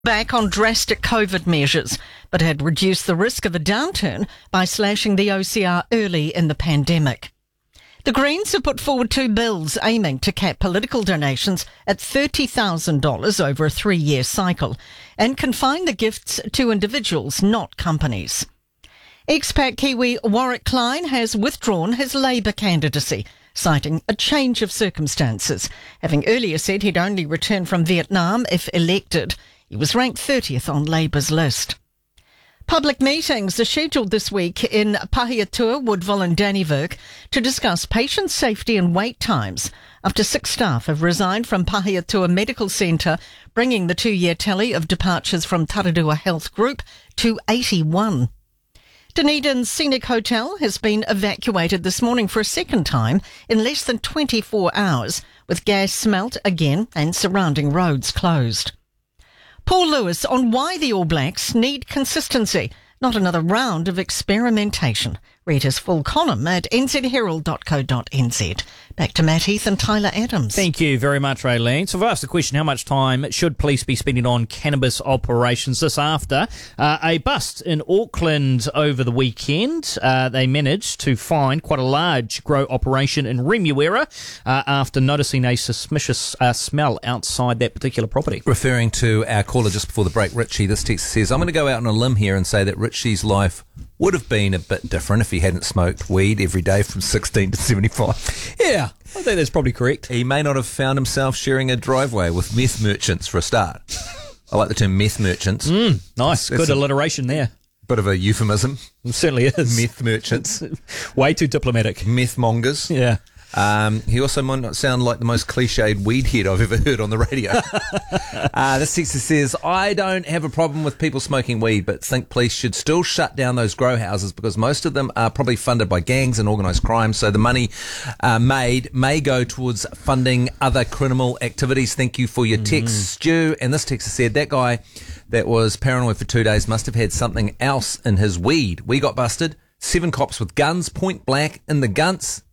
Back on drastic COVID measures, but had reduced the risk of a downturn by slashing the OCR early in the pandemic. The Greens have put forward two bills aiming to cap political donations at $30,000 over a 3-year cycle and confine the gifts to individuals, not companies. Expat Kiwi Warwick Klein has withdrawn his Labour candidacy, citing a change of circumstances, having earlier said he'd only return from Vietnam if elected. He was ranked 30th on Labour's list. Public meetings are scheduled this week in Pahiatua, Woodville and Dannevirke to discuss patient safety and wait times after 6 staff have resigned from Pahiatua Medical Centre, bringing the 2-year tally of departures from Tararua Health Group to 81. Dunedin's Scenic Hotel has been evacuated this morning for a second time in less than 24 hours, with gas smelt again and surrounding roads closed. Paul Lewis on why the All Blacks need consistency, not another round of experimentation. Read his full column at nzherald.co.nz. Back to Matt Heath and Tyler Adams. Thank you very much, Raylene. So I've asked the question, how much time should police be spending on cannabis operations this after a bust in Auckland over the weekend? They managed to find quite a large grow operation in Remuera after noticing a suspicious smell outside that particular property. Referring to our caller just before the break, Richie, this text says, I'm going to go out on a limb here and say that Richie's life would have been a bit different if he hadn't smoked weed every day from 16 to 75. Yeah, I think that's probably correct. He may not have found himself sharing a driveway with meth merchants for a start. I like the term meth merchants. Nice, good alliteration there. Bit of a euphemism. It certainly is. Meth merchants. Way too diplomatic. Meth mongers. Yeah. He also might not sound like the most cliched weed head I've ever heard on the radio. This texter says, I don't have a problem with people smoking weed, but think police should still shut down those grow houses because most of them are probably funded by gangs and organised crime, so the money made may go towards funding other criminal activities. Thank you for your text, Stu. And this texter said, that guy that was paranoid for 2 days must have had something else in his weed. We got busted. 7 cops with guns, point blank, in the guts.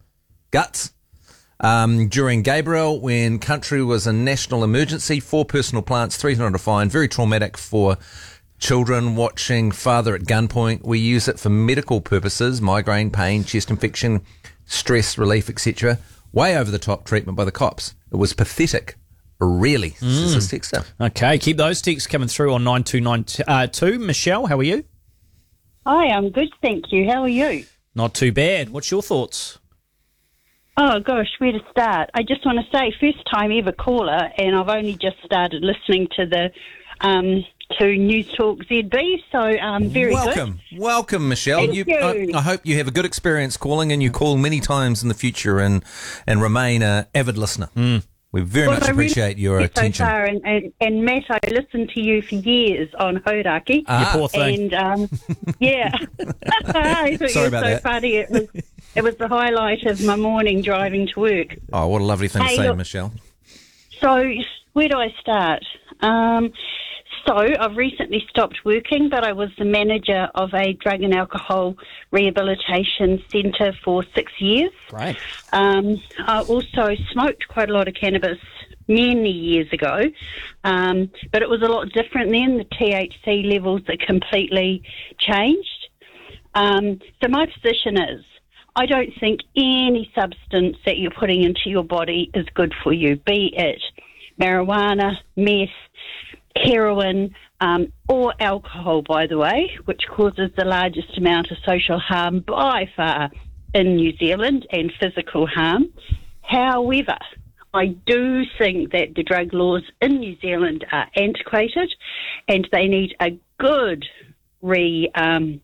During Gabriel, when country was a national emergency, 4 personal plants, 300 a fine, very traumatic for children watching father at gunpoint. We use it for medical purposes, migraine, pain, chest infection, stress relief, etc. Way over the top treatment by the cops. It was pathetic. Really, says this texter. Okay, keep those texts coming through on 9292. Michelle, how are you? Hi, I'm good, thank you. How are you? Not too bad. What's your thoughts? Oh, gosh, where to start? I just want to say, first time ever caller, and I've only just started listening to the to News Talk ZB, so very Welcome. good. Welcome, Michelle. Thank you. I hope you have a good experience calling, and you call many times in the future and remain an avid listener. We very much appreciate your attention. So far, and Matt, I listened to you for years on Hauraki. You poor thing. And, yeah. I thought Sorry you were about so that. funny. It was the highlight of my morning driving to work. Oh, what a lovely thing to say, look, Michelle. So, where do I start? So, I've recently stopped working, but I was the manager of a drug and alcohol rehabilitation centre for 6 years. Great. I also smoked quite a lot of cannabis many years ago, but it was a lot different then. The THC levels had completely changed. So my position is, I don't think any substance that you're putting into your body is good for you, be it marijuana, meth, heroin, or alcohol, by the way, which causes the largest amount of social harm by far in New Zealand and physical harm. However, I do think that the drug laws in New Zealand are antiquated and they need a good rejiggling.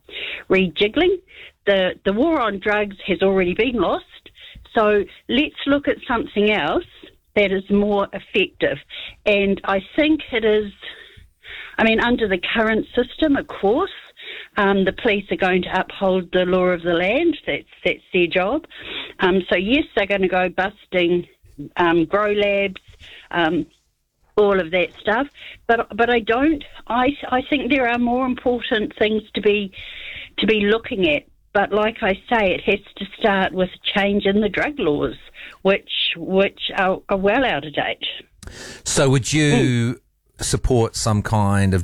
The war on drugs has already been lost, so let's look at something else that is more effective. And I think it is, under the current system, of course, the police are going to uphold the law of the land. That's their job. So yes, they're going to go busting grow labs, all of that stuff. But I don't. I think there are more important things to be looking at. But like I say, it has to start with a change in the drug laws, which are well out of date. So would you support some kind of